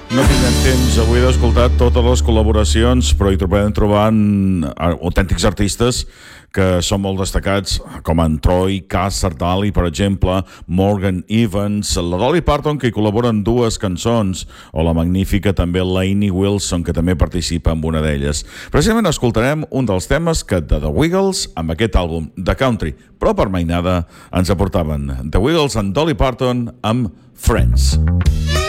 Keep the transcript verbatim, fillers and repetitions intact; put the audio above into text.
No tindrem temps avui d'escoltar totes les col·laboracions, però hi trobem trobant autèntics artistes que són molt destacats, com en Troy Cassar-Daley, per exemple, Morgan Evans, la Dolly Parton, que hi col·labora en dues cançons, o la magnífica també Lainey Wilson, que també participa en una d'elles. Precisament escoltarem un dels temes que de The Wiggles, amb aquest àlbum de country, però per mainada, ens aportaven The Wiggles and Dolly Parton amb Friends.